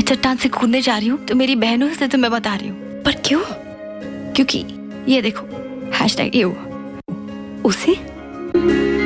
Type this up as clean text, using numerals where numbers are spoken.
चट्टान से कूदने जा रही हूँ तो मेरी बहनों से तो मैं बता रही हूँ। पर क्यों? क्योंकि ये देखो, हैशटैग ये उसे